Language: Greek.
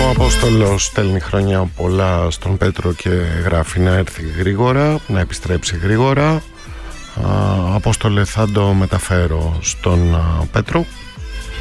Ο Απόστολος στέλνει χρόνια πολλά στον Πέτρο και γράφει να έρθει γρήγορα, να επιστρέψει γρήγορα. Απόστολε, θα το μεταφέρω στον Πέτρο.